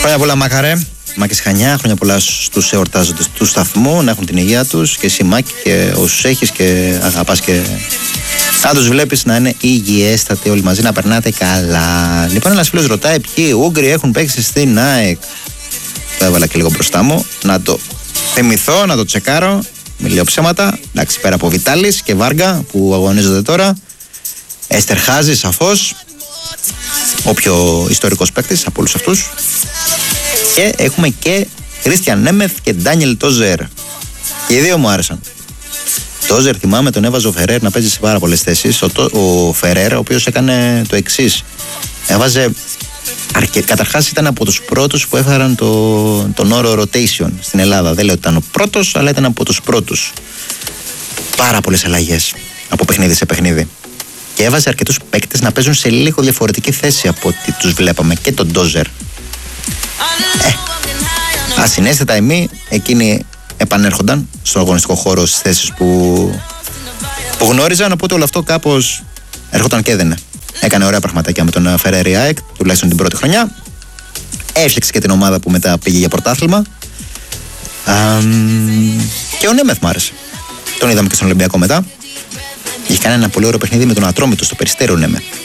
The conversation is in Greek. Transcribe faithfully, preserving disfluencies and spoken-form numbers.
Χρόνια πολλά, Μάκαρε. Μάκης Χανιά, χρόνια πολλά στους εορτάζοντες του σταθμού, να έχουν την υγεία τους και εσύ, Μάκη, και όσους έχεις και αγαπάς και να τους βλέπεις να είναι υγιέστατοι όλοι μαζί, να περνάτε καλά. Λοιπόν, ένας φίλος ρωτάει ποιοι Ούγγροι έχουν παίξει στην ΑΕΚ. Το έβαλα και λίγο μπροστά μου, να το θυμηθώ, να το τσεκάρω. Μην λέω ψέματα. Εντάξει, πέρα από Βιτάλης και Βάργα που αγωνίζονται τώρα, Εστερχάζη σαφώς, ο πιο ιστορικός παίκτης από όλους αυτούς. Και έχουμε και Κρίστιαν Νέμεθ και Ντάνιελ Τόζερ. Και οι δύο μου άρεσαν. Τόζερ, θυμάμαι, τον έβαζε ο Φερέρ να παίζει σε πάρα πολλές θέσεις. Ο, ο Φερέρ, ο οποίος έκανε το εξής. Έβαζε. Αρκε... Καταρχάς ήταν από τους πρώτους που έφεραν το... τον όρο rotation στην Ελλάδα. Δεν λέω ότι ήταν ο πρώτος, αλλά ήταν από τους πρώτους. Πάρα πολλές αλλαγές από παιχνίδι σε παιχνίδι. Και έβαζε αρκετούς παίκτες να παίζουν σε λίγο διαφορετική θέση από ό,τι τους βλέπαμε. Και τον Τόζερ. Ε, ασυναίσθητα εμείς, εκείνοι επανέρχονταν στον αγωνιστικό χώρο στις θέσεις που, που γνώριζαν, οπότε όλο αυτό κάπως έρχονταν και έδαινε. Έκανε ωραία πραγματάκια με τον Φερέρι ΑΕΚ, τουλάχιστον την πρώτη χρονιά. Έφτιαξε και την ομάδα που μετά πήγε για πρωτάθλημα. Α, και ο Νέμεθ μ' άρεσε. Τον είδαμε και στον Ολυμπιακό μετά. Είχε κάνει ένα πολύ ωραίο παιχνίδι με τον Ατρόμητο στο Περιστέρι ο Νέμεθ.